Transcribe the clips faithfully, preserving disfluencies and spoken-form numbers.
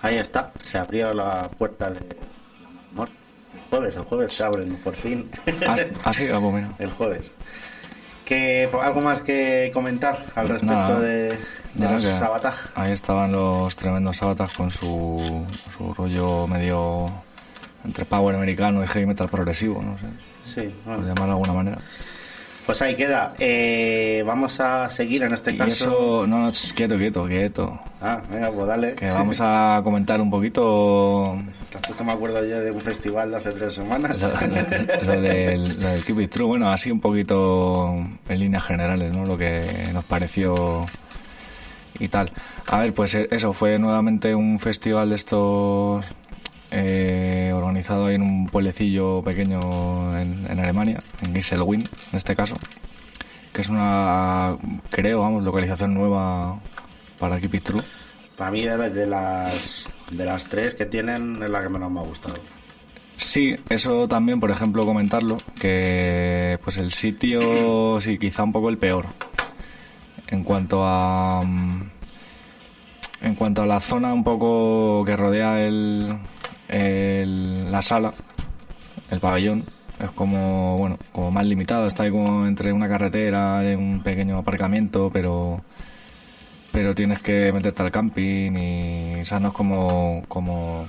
ahí está, se abrió la puerta de amor. El jueves, el jueves se abren, por fin. Ah, ah, sí, ah, pues mira. El jueves. ¿Qué, ¿Algo más que comentar al respecto Nada, de, de ya los que Savatage? Ahí estaban los tremendos Savatage con su, su rollo medio entre power americano y heavy metal progresivo, no sé, Sí, por bueno. llamarlo de alguna manera. Pues ahí queda. Eh, vamos a seguir en este Y caso. eso, no, no, ch, quieto, quieto, quieto. Ah, venga, pues dale. Que vamos a comentar un poquito Esto que me acuerdo yo de un festival de hace tres semanas. lo, lo, lo del, lo del Keep It True. Bueno, así un poquito en líneas generales, ¿no? Lo que nos pareció y tal. A ver, pues eso, fue nuevamente un festival de estos eh, organizado ahí en un pueblecillo pequeño en, en Alemania, en Geiselwind, en este caso, que es una, creo, vamos, localización nueva para Keep It True. Para mí, de, de las de las tres que tienen, es la que menos me ha gustado. Sí, eso también, por ejemplo, comentarlo, que pues el sitio, sí, quizá un poco el peor. En cuanto a en cuanto a la zona un poco que rodea el, el la sala, el pabellón, es como, bueno, como más limitado, está ahí como entre una carretera y un pequeño aparcamiento, pero pero tienes que meterte al camping y, o sea, no es como como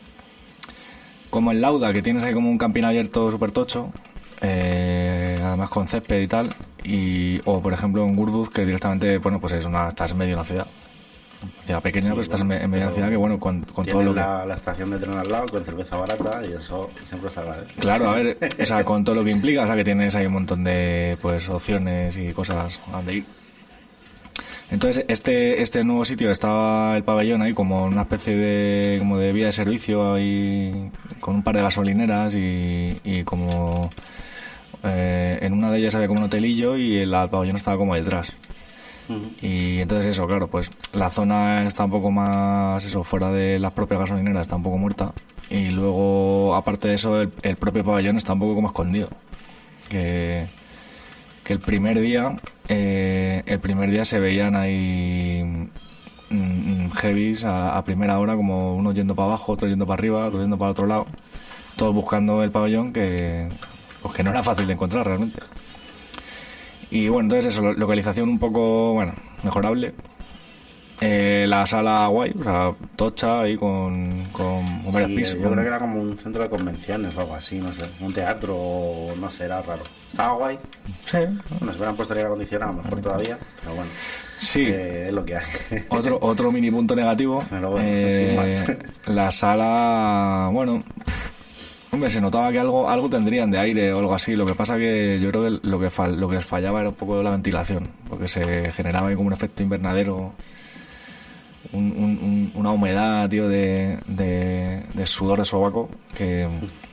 como en Lauda, que tienes ahí como un camping abierto súper tocho, eh, además con césped y tal, y, o por ejemplo en Gurduz, que directamente, bueno, pues es una, estás en medio de una ciudad, una ciudad pequeña, sí, pero estás bueno, en medio de una ciudad que, bueno, con, con todo lo que... La, la estación de tren al lado, con cerveza barata, y eso siempre se agradece. Claro, a ver, o sea, con todo lo que implica, o sea, que tienes ahí un montón de, pues, opciones y cosas a donde ir. Entonces, este este nuevo sitio, estaba el pabellón ahí como una especie de como de vía de servicio ahí, con un par de gasolineras y, y como eh, en una de ellas había como un hotelillo y el, el pabellón estaba como detrás. Uh-huh. Y entonces eso, claro, pues la zona está un poco más, eso, fuera de las propias gasolineras, está un poco muerta, y luego, aparte de eso, el, el propio pabellón está un poco como escondido, que que el primer día eh, el primer día se veían ahí mm, heavies a, a primera hora, como uno yendo para abajo, otro yendo para arriba, otro yendo para otro lado, todos buscando el pabellón, que pues que no era fácil de encontrar realmente. Y bueno, entonces eso, localización un poco, bueno, mejorable. Eh, la sala guay, o sea, tocha ahí con, con varios sí, pisos. Yo creo que era como un centro de convenciones o algo así, no sé, un teatro, o no sé, era raro. Estaba guay. Sí. Bueno, se hubieran puesto aire acondicionado, mejor todavía, pero bueno. Sí. Eh, es lo que hay. Otro, otro mini punto negativo. Pero bueno, eh, sin la sala, bueno, hombre, se notaba que algo algo tendrían de aire o algo así. Lo que pasa que yo creo que lo que, fal, lo que les fallaba era un poco la ventilación, porque se generaba ahí como un efecto invernadero. Un, un, una humedad, tío, de, de, de sudor de sobaco que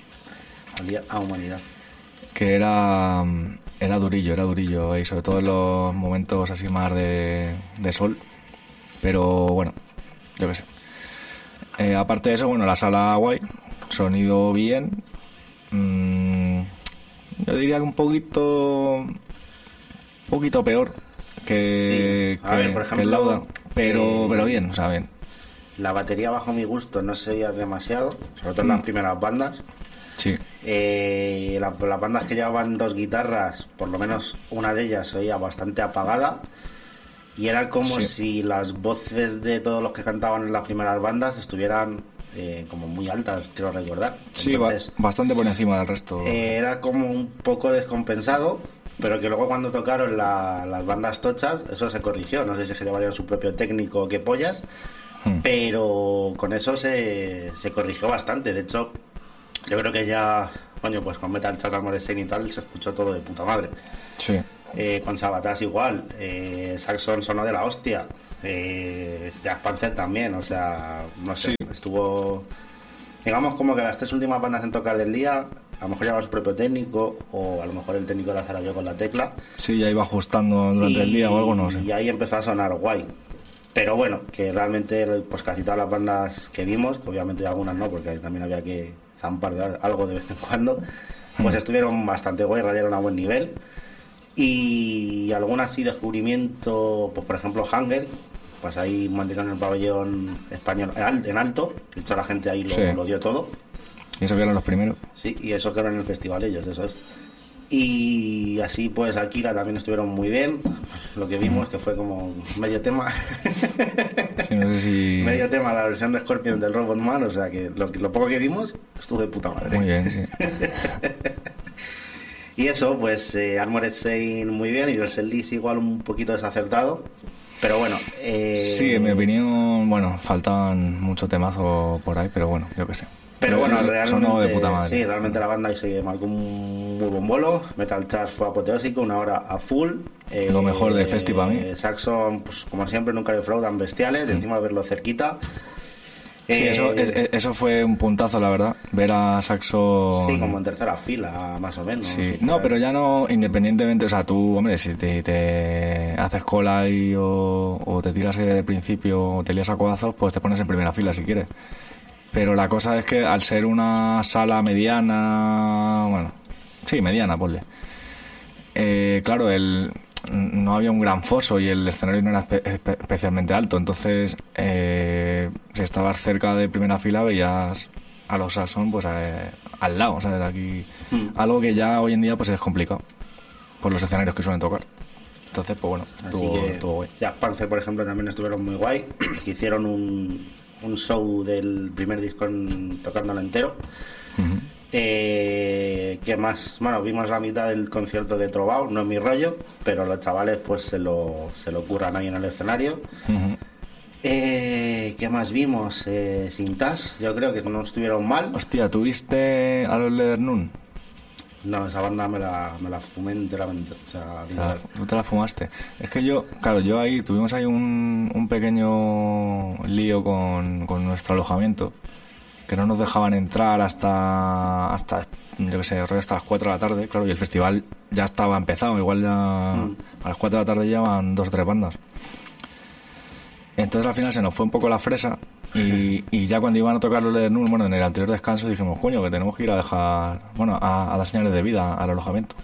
olía a humanidad, que era era durillo, era durillo, y sobre todo en los momentos así más de, de sol, pero bueno, yo qué sé. Eh, aparte de eso, bueno, la sala guay, sonido bien, mmm, yo diría que un poquito un poquito peor que, sí. A que, ver, por ejemplo, que el Lauda. Pero, eh, pero bien, o sea, bien. La batería, bajo mi gusto, no se oía demasiado, sobre todo en mm. las primeras bandas. Sí. Eh, la, las bandas que llevaban dos guitarras, por lo menos una de ellas se oía bastante apagada. Y era como sí. si las voces de todos los que cantaban en las primeras bandas estuvieran eh, como muy altas, quiero recordar. Sí, Entonces, ba- bastante por encima del resto. Eh, era como un poco descompensado, pero que luego cuando tocaron la, las bandas tochas, eso se corrigió. No sé si es que llevarían su propio técnico o qué pollas, hmm. pero con eso se, se corrigió bastante. De hecho, yo creo que ya, coño, pues con Metal Chat Amorescen y tal, se escuchó todo de puta madre. Sí. Eh, con Savatage igual, eh, Saxon sonó de la hostia, eh, Jack Panzer también, o sea, no sé, sí. Estuvo, digamos, como que las tres últimas bandas en tocar del día, a lo mejor llevaba su propio técnico, o a lo mejor el técnico de la sala dio con la tecla. Sí, ya iba ajustando durante y, el día o algo, no sé. Y ahí empezó a sonar guay. Pero bueno, que realmente pues casi todas las bandas que vimos, que obviamente algunas no, porque también había que zampar de algo de vez en cuando, pues hmm. estuvieron bastante guay, rayaron a buen nivel. Y algún así descubrimiento, pues por ejemplo Hunger, pues ahí mantuvieron el pabellón español en alto, de hecho la gente ahí lo, sí. lo dio todo. Y eso que eran los primeros. Sí, y eso que eran en el festival ellos, eso es. Y así pues Akira también estuvieron muy bien, lo que vimos que fue como medio tema. Sí, no sé si... medio tema la versión de Scorpions del Robot Man, o sea que lo, lo poco que vimos estuvo de puta madre. Muy bien, sí. Y eso, pues eh, Armored Saint muy bien y el Setlist igual un poquito desacertado, pero bueno. Eh... Sí, en mi opinión, bueno, faltaban mucho temazo por ahí, pero bueno, yo qué sé. Pero, pero bueno, realmente, de puta madre. Sí, realmente la banda ahí se marcó un muy buen bolo. Metal Charge fue apoteósico, una hora a full. Eh, Lo mejor de Festi para mí. Saxon, pues como siempre, nunca defraudan, bestiales, mm. encima de verlo cerquita. Sí, eh, eso, es, eso fue un puntazo, la verdad, ver a Saxon... Sí, como en tercera fila, más o menos. Sí, no, pero ya no, independientemente, o sea, tú, hombre, si te, te haces cola ahí o, o te tiras ahí desde el principio o te lías a codazos, pues te pones en primera fila si quieres. Pero la cosa es que al ser una sala mediana, bueno, sí, mediana, ponle. Eh, claro, el, no había un gran foso y el escenario no era espe- espe- especialmente alto, entonces eh, si estabas cerca de primera fila veías a los Saxon pues eh, al lado, ¿sabes? Aquí mm. algo que ya hoy en día pues es complicado por los escenarios que suelen tocar. Entonces, pues bueno, estuvo, estuvo guay. Jack Panzer, por ejemplo, también estuvieron muy guay, que hicieron un, un show del primer disco en, tocándolo entero. Uh-huh. Eh, ¿Qué más? Bueno, vimos la mitad del concierto de Trovao, no es mi rollo, pero los chavales pues se lo, se lo curran ahí en el escenario. Uh-huh. Eh, ¿Qué más vimos? Eh, Sintas, yo creo que no estuvieron mal. Hostia, ¿tuviste a los Ledernun? No, esa banda me la, me la fumé enteramente. O sea, la, ¿tú te la fumaste? Es que yo, claro, yo ahí tuvimos ahí un, un pequeño lío con, con nuestro alojamiento, que no nos dejaban entrar hasta, hasta yo qué sé, hasta las cuatro de la tarde, claro, y el festival ya estaba empezado, igual ya mm. a las cuatro de la tarde llevaban dos o tres bandas. Entonces al final se nos fue un poco la fresa y, y ya cuando iban a tocar los Ledernun, bueno, en el anterior descanso dijimos, coño, que tenemos que ir a dejar, bueno, a, a dar señales de vida al alojamiento.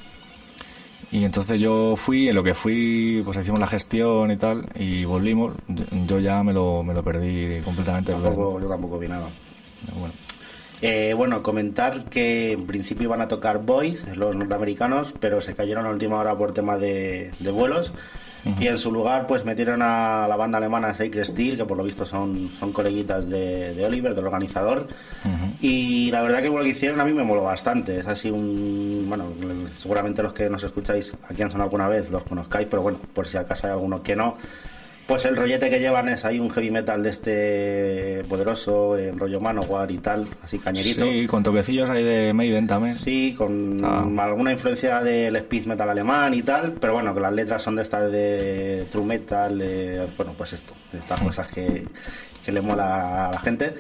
Y entonces yo fui, en lo que fui, pues hicimos la gestión y tal, y volvimos, yo ya me lo, me lo perdí completamente. Tampoco, yo tampoco vi nada. Bueno. Eh, bueno, comentar que en principio iban a tocar Void, los norteamericanos, pero se cayeron a última hora por tema de, de vuelos. Uh-huh. Y en su lugar pues metieron a la banda alemana Sacred Steel, que por lo visto son, son coleguitas de, de Oliver, del organizador. Uh-huh. Y la verdad que lo que hicieron a mí me moló bastante. Es así un... Bueno, seguramente los que nos escucháis aquí han sonado alguna vez los conozcáis, pero bueno, por si acaso hay algunos que no. Pues el rollete que llevan es ahí un heavy metal de este poderoso, en rollo Manowar y tal, así cañerito. Sí, con toquecillos ahí de Maiden también. Sí, con ah. alguna influencia del speed metal alemán y tal, pero bueno, que las letras son de estas de true metal, de, bueno, pues esto, de estas cosas que, que le mola a la gente.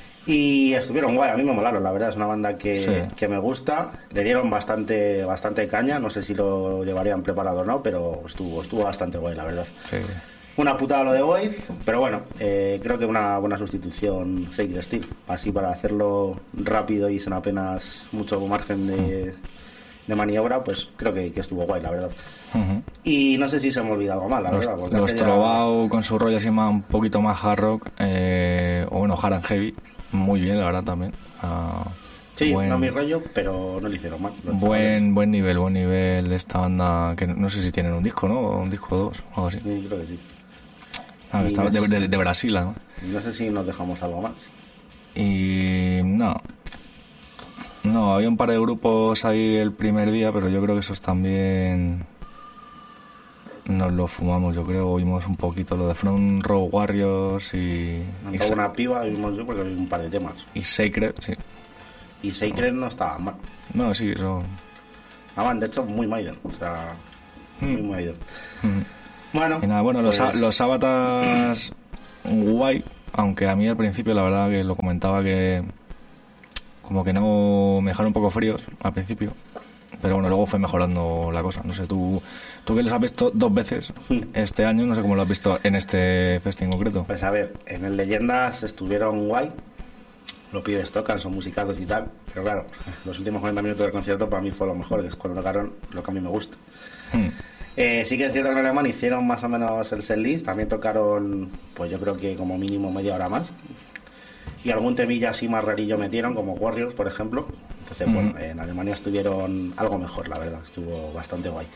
Y estuvieron guay, a mí me molaron, la verdad, es una banda que, sí. que me gusta. Le dieron bastante bastante caña, no sé si lo llevarían preparado o no, pero estuvo, estuvo bastante guay, la verdad. Sí. Una putada lo de Void, pero bueno, eh, creo que una buena sustitución Sacred Steel, así para hacerlo rápido y sin apenas mucho margen de, de maniobra, pues creo que, que estuvo guay, la verdad. Uh-huh. Y no sé si se me olvida algo más, la los, verdad. Porque los Trovao ya... con su rollo así más, un poquito más hard rock, eh, o bueno, hard and heavy, muy bien, la verdad, también. Uh, sí, buen, no mi rollo, pero no lo hicieron mal. Buen, buen nivel, buen nivel de esta banda, que no sé si tienen un disco, ¿no? O un disco o dos, o algo así. Sí, creo que sí. Ah, está de, de, de Brasil, ¿no? No sé si nos dejamos algo más. Y no. No, había un par de grupos ahí el primer día, pero yo creo que esos también nos los fumamos, yo creo. Oímos un poquito lo de Front Row Warriors y... y sa- una piba, vimos yo porque hay un par de temas. Y Sacred, sí. Y Sacred no, no estaba mal. No, sí, eso... Estaban, de hecho, muy Maiden. O sea, muy mm. Maiden. Mm. Bueno, y nada, bueno, pues... los, los Sábatas guay, aunque a mí al principio la verdad que lo comentaba que como que no me dejaron un poco fríos al principio, pero bueno, luego fue mejorando la cosa. No sé, tú tú que los has visto dos veces este año, no sé cómo lo has visto en este festival en concreto. Pues a ver, en el Leyendas estuvieron guay, los pibes tocan, son musicados y tal, pero claro, los últimos cuarenta minutos del concierto para mí fue lo mejor, que es cuando tocaron lo que a mí me gusta. Hmm. Eh, sí que es cierto que en Alemania hicieron más o menos el setlist, también tocaron, pues yo creo que como mínimo media hora más. Y algún temilla así más rarillo metieron, como Warriors, por ejemplo. Entonces, mm. bueno, en Alemania estuvieron algo mejor, la verdad, estuvo bastante guay.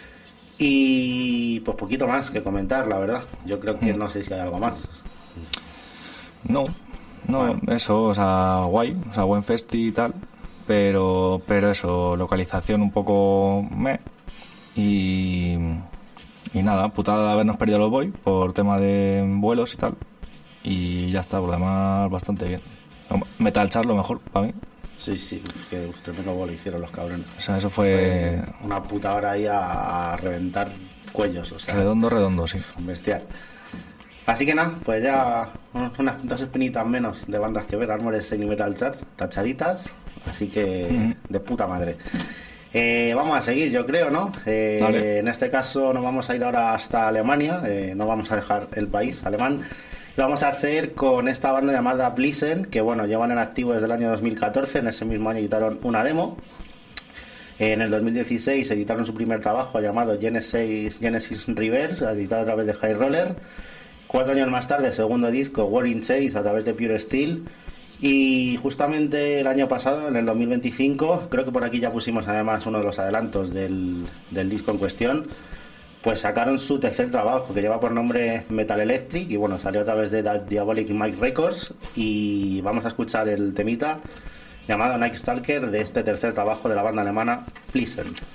Y pues poquito más que comentar, la verdad. Yo creo que mm. no sé si hay algo más. No, no, bueno. eso, o sea, guay, o sea, buen festi y tal, pero, pero eso, localización un poco meh, y, y nada, putada de habernos perdido los boys por tema de vuelos y tal, y ya está, por lo demás, bastante bien. Metal Charlo mejor, para mí. Sí, sí, uf, que uf, tremendo bolo hicieron los cabrones. O sea, eso fue... fue una puta hora ahí a, a reventar cuellos, o sea... Redondo, redondo, sí. Bestial. Así que nada, pues ya unas dos espinitas menos de bandas que ver, Armored Saint y Metal Charts, tachaditas, así que mm-hmm. de puta madre. Eh, vamos a seguir, yo creo, ¿no? Eh, vale. En este caso nos vamos a ir ahora hasta Alemania, eh, no vamos a dejar el país alemán. Lo vamos a hacer con esta banda llamada Blitzen, que bueno, llevan en activo desde el año dos mil catorce, en ese mismo año editaron una demo. En el dos mil dieciséis editaron su primer trabajo llamado Genesis, Genesis Reverse, editado a través de High Roller. Cuatro años más tarde, segundo disco, War in Chase, a través de Pure Steel. Y justamente el año pasado, en el dos mil veinticinco, creo que por aquí ya pusimos además uno de los adelantos del, del disco en cuestión, pues sacaron su tercer trabajo, que lleva por nombre Metal Electric, y bueno, salió a través de Diabolic Mic Records, y vamos a escuchar el temita llamado Night Stalker de este tercer trabajo de la banda alemana Blitzen.